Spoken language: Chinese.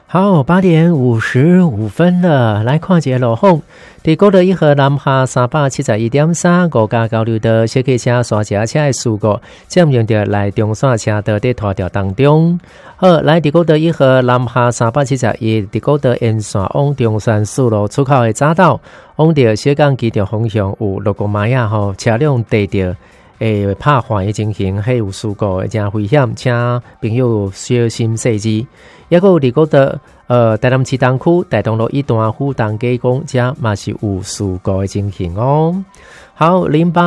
好，8:55了，来看一下路况。在高德一号南下371.3，高架交流道小客车、山车车的事故，占用着来中山车道在拖吊当中。好，来在高德一号南下371，在高德沿线往中山四路出口的匝道，往着小港机场方向有6个码呀，车辆地着拍环的情形，还有事故真危险，请朋友小心细致。也有伫嗰度台南市东区大东路一段富东街公，这嘛是有事故的情形哦。好，08